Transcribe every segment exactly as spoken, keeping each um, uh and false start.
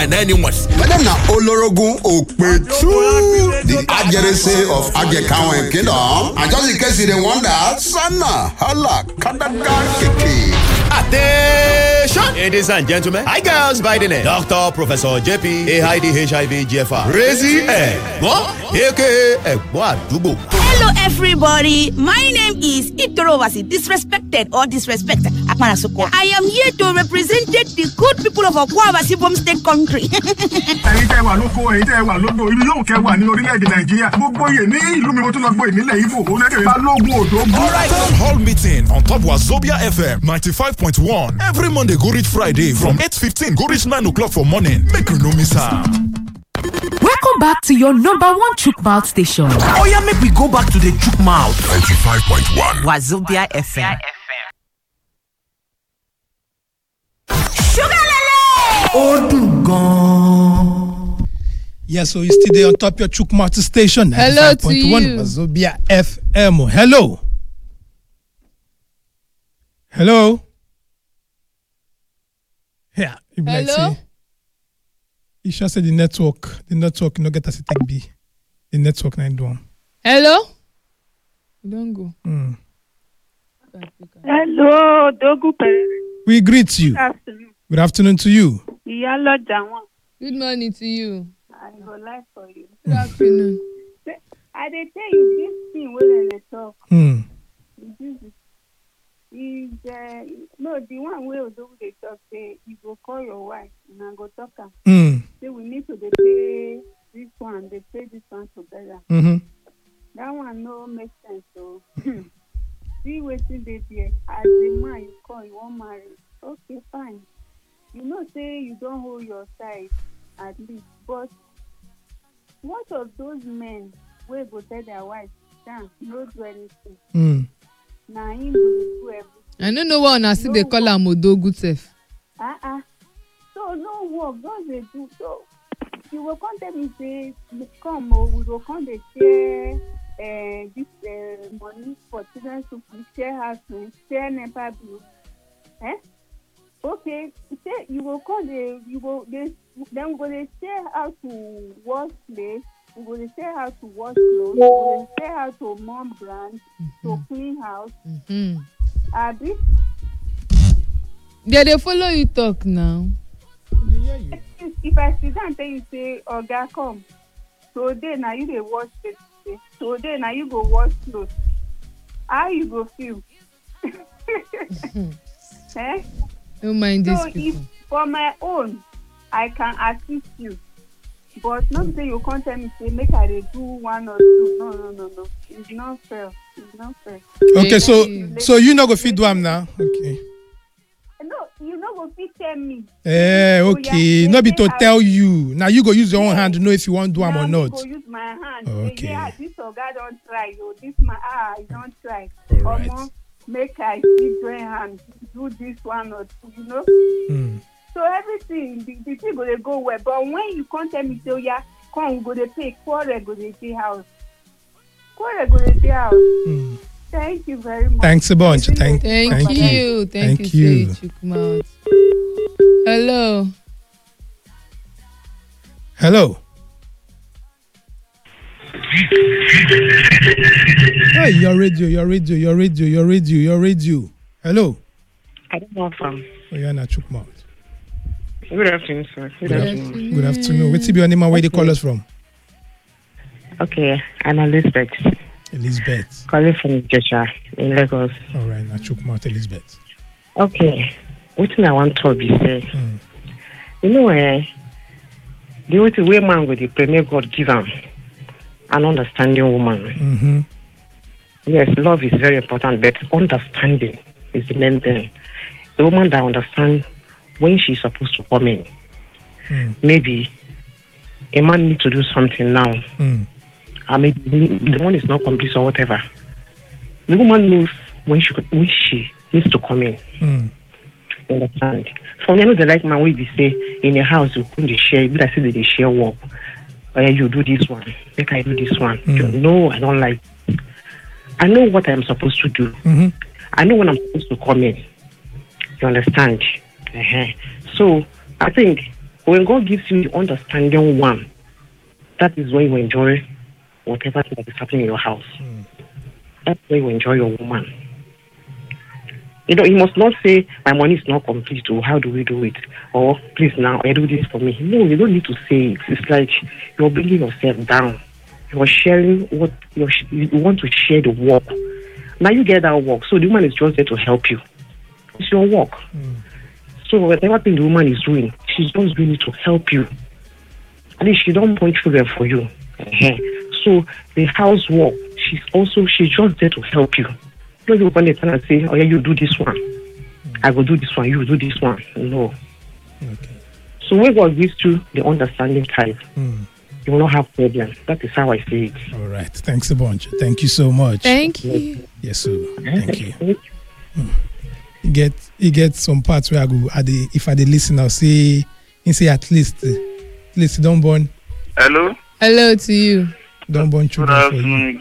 and anyone. Madam na Olorogun Okpetu, the Ajerese of Agekawen Kingdom. And just in case you didn't wonder, Sana Hala Kadaka Keke. Attention, ladies and gentlemen. Hi, girls, by the name Doctor Professor J P A I D H I V G F R. Crazy Egbo, aka Egbo Adubo. Hello, everybody. My name is Itorovasi, disrespected or disrespected. I am here to represent the good people of Okwavasi Bom State country. Alright, town hall meeting on top Wazobia F M ninety-five point one. Every Monday go reach Friday from eight fifteen go reach nine o'clock for morning. Make you no miss am. Welcome back to your number one Chook Mouth station. Oh yeah, make we go back to the Chook Mouth. ninety-five point one. Wazobia F M. Yes, so you still there on top your Chook Mouth station. Hello to you. Wazobia F M. Hello. Hello. Yeah. You be Hello. Like, say, you should say the network. The network no get us a take B. The network nine do. Hello. Don't go. Mm. Hello, Dogu Pere. We greet you. Good afternoon. Good afternoon to you. Yalo Jawan. Good morning to you. I go live for you. Good afternoon. I dey tell you this thing wey they talk. Hmm. This is uh, no the one wey Odogu dey talk say you go call your wife and I go talk am. Hmm. Say we need to dey pay this one, they pay this one together. Mm-hmm. That one no make sense. So see wetin dey there. As the man you call, you wan marry. Okay, fine. You know, say you don't hold your side at least, but what of those men wey go tell their wife, "Damn, no do anything." Mm. Na him go do everything. I don't know why una still dey call am Odogu sef. Ah ah. So no work, just dey do. So you go come tell me say, "Come, oh, we go come dey share uh, this uh, money for children to share house rent, share NEPA bill." Eh? Okay, say you go call the you go they then we go they share how to wash plate, we go they share how to wash clothes, we go they share how to mop ground, mm-hmm. to clean house. Mm-hmm. Abi? They dey follow you talk now. If, if I sit down and tell you say, Oga come, today now you dey wash plate today, today now you go wash clothes. How you go feel? Eh? Don't mind so these people. If for my own, I can assist you, but not say you can't tell me say make I dey do one or two. No, no, no, no. It's not fair. It's not fair. Okay, so so you no go fit do am now. Okay. No, you no go fit tell me. Eh, okay. No be to tell you. Now you go use your own hand to know if you want to do am or not. Go use my hand. Okay. Say, yeah, this oga don try. Oh, this my ah, I don try. All right. Omo, make I see join hand do this one or two. You know. Mm. So everything, the, the thing go dey go well. But when you come tell me say, oh yeah, come we go dey pay, quarrel go dey dey house. Quarrel go dey dey house. Mm. Thank you very much. Thanks a bunch. Thank, Thank, thank you. you. Thank, Thank you. you. Say Chook Mouth. Hello. Hello. Hey, your radio, your radio, your radio, your radio, your radio. Hello. I don't know from. Oh, you're not Chook Mouth. Good afternoon, sir. Good, Good afternoon. afternoon. Good afternoon. What's your name and where you call us from? Okay, I'm Elizabeth. Elizabeth. Calling from Joshua in Lagos. All right, now Chook Mouth, Elizabeth. Okay, what thing I want to be say, Mm. you know, eh, the way the way man with the premier God give him an understanding woman. Mm-hmm. Yes, love is very important, but understanding is the main thing. The woman that understands when she's supposed to come in. Mm. Maybe a man needs to do something now. Mm. I mean, the one is not complete or whatever. The woman knows when she when she needs to come in. Mm. You understand? For me, I know the like man will be say in a house you couldn't share. But I say that they share work. Or you do this one, make I do this one. Mm. No, I don't like. I know what I'm supposed to do. Mm-hmm. I know when I'm supposed to come in. You understand? Uh-huh. So I think When God gives you the understanding one, that is when you enjoy whatever that is happening in your house. Mm. That's when you enjoy your woman. You know, you must not say, my money is not complete, or how do we do it? Or, please now, I do this for me. No, you don't need to say it. It's like you're bringing yourself down. You're sharing what you're, you want to share the work. Now you get that work, so the woman is just there to help you. It's your work. Mm. So whatever thing the woman is doing, she's just doing it to help you. At least she don't point children for you. Uh-huh. So the housework, she's also, she's just there to help you. You don't open it and say, oh yeah, you do this one. Mm. I will do this one, you do this one. No. Okay. So when God gives you the understanding type, mm. you will not have problems. That is how I see it. All right. Thanks a bunch. Thank you so much. Thank you. Yes, sir. Thank you. Mm. You get you get some parts where I go at the if I dey listen, I'll say you say at least at least don't born. Hello. Hello to you. Don't born children for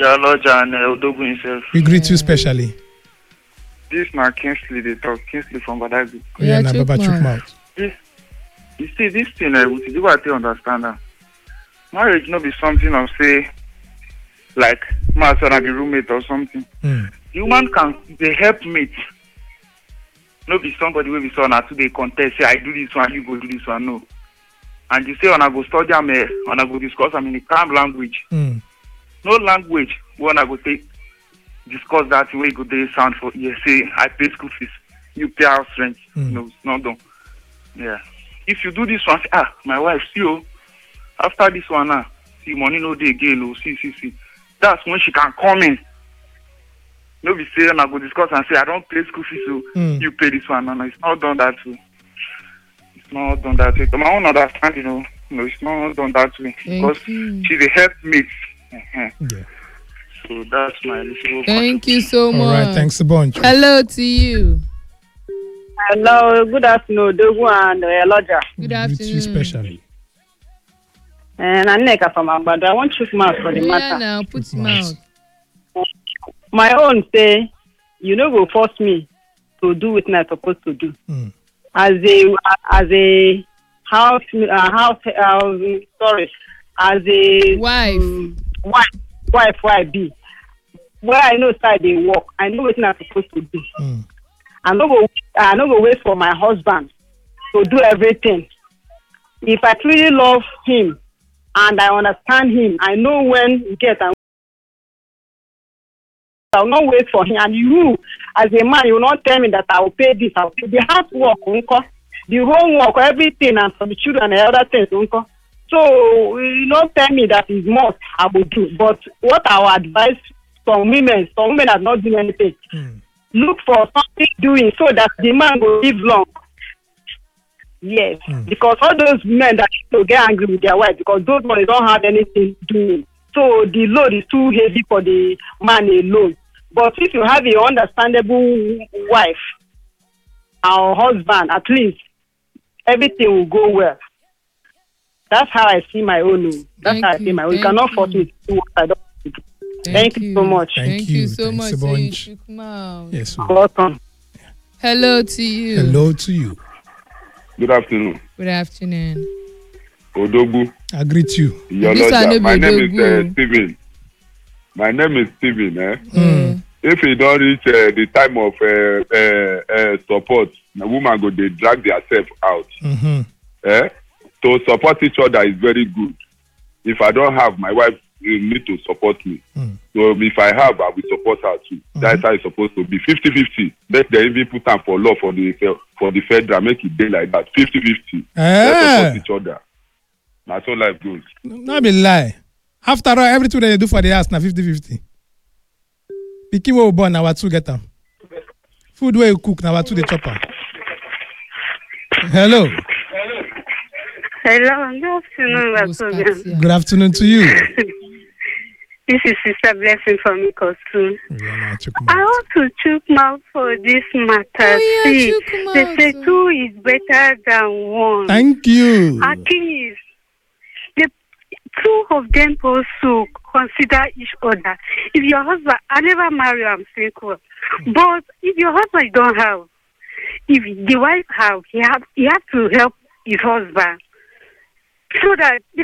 you. We greet you specially. This is my Kingsley, they talk Kingsley from Badagry. Yeah, na Baba Chukmouth. This, you see, this thing, I would do what I understand. That. Marriage not be something of say, like, my son and the roommate or something. Mm. The woman can be helpmate. Not be somebody where we saw now today contest, say, I do this one, you go do this one, no. And you say, when I go study, I'm when I go discuss, I'm in the calm language. Mm. No language, when I go take, discuss that way, go there, sound for, you say, I pay school fees, you pay house rent. Mm. No, it's not done. Yeah. If you do this one, say, ah, my wife, see you. After this one, now, see, money no day again, no, see, see, see. That's when she can come in. No, be say, and I go discuss and say, I don't pay school fees, so mm. you pay this one. No, no, it's not done that way. It's not done that way. To my own understanding, you know, no, it's not done that way. Thank because you. She's a helpmate. Uh-huh. Yeah. So that's my little. Thank you so much. All right, thanks a bunch. Hello to you. Hello, good afternoon, Dogu and Elijah. Good afternoon. You specially. And I'm Neka from Agbado. I want to choose mouth for the yeah, matter. now put mouth. My own say, you know, go force me to do what I'm supposed to do. Mm. As a as a house uh, house uh, sorry, as a wife, um, wife, wife, wife be. Where I know side they work, I know what I'm supposed to do. Mm. I no go I no go wait for my husband to do everything. If I truly love him and I understand him, I know when he gets and I'll not wait for him. And you, as a man, you will not tell me that I will pay this, I will pay the hard work, uncle. The homework, everything, and for the children and other things, uncle. So you not tell me that is must I will do. But what I will advise some women, some women have not done anything. Mm. Look for something doing so that the man will live long. Yes, mm. because all those men that to get angry with their wife because those ones don't have anything doing. So the load is too heavy for the man alone. But if you have a understandable wife or husband, at least everything will go well. That's how I see my own. That's Thank how I you. see my own. You Thank cannot you. force me to do what I don't want to do. Thank, Thank you. you so much. Thank, Thank you. you so Thanks much. a So you bunch. took mouth. Yes, sir. Welcome. Hello to you. Hello to you. Good afternoon. Good afternoon. Odogu. I greet you. This one no My be name is Odogu. uh, Stephen. My name is Stephen. Eh? Mm. If you don't reach uh, the time of uh, uh, uh, support, the woman go they drag themselves out. Mm-hmm. Eh? To support each other is very good. If I don't have, my wife will need to support me. Mm. So if I have, I will support her too. Mm-hmm. That's how it's supposed to be. fifty-fifty. Let the even put time for law for the for the federal, make it be like that. fifty-fifty. Let's support each other. That's how life goes. No be lie. After all, everything they do for the house now fifty-fifty. Pikin wey we born na our two get am. Food wey you cook na our two dey chop am. Hello. Hello, good afternoon, Basoga. Good afternoon to you. This is Sister Blessing from Ikosu. Yeah, I want to chook mouth for this matter. Oh, yeah, See, chook they mouth. say two is better than one. Thank you. At least the two of them also consider each other. If your husband, I never marry, I'm single. But if your husband don't have, if the wife have, he have, he have to help his husband. so that the